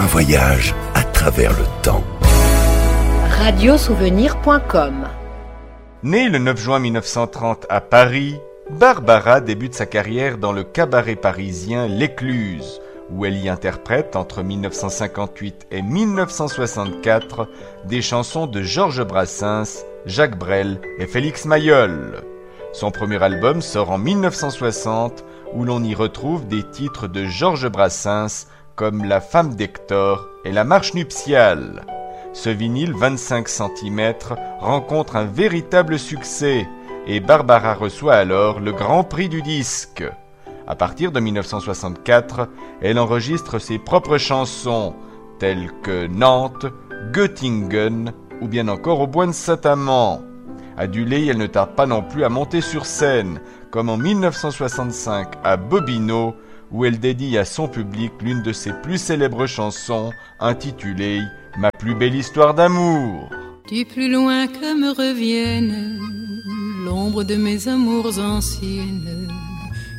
voyage à travers le temps. Radiosouvenir.com. Née le 9 juin 1930 à Paris, Barbara débute sa carrière dans le cabaret parisien L'Écluse, où elle y interprète entre 1958 et 1964 des chansons de Georges Brassens, Jacques Brel et Félix Mayol. Son premier album sort en 1960, où l'on y retrouve des titres de Georges Brassens comme La femme d'Hector et La marche nuptiale. Ce vinyle 25 cm rencontre un véritable succès et Barbara reçoit alors le Grand Prix du disque. À partir de 1964, elle enregistre ses propres chansons, telles que Nantes, Göttingen ou bien encore Au bois de Saint-Amand. Adulée, elle ne tarde pas non plus à monter sur scène, comme en 1965 à Bobino, où elle dédie à son public l'une de ses plus célèbres chansons, intitulée « Ma plus belle histoire d'amour ». Du plus loin que me revienne l'ombre de mes amours anciennes,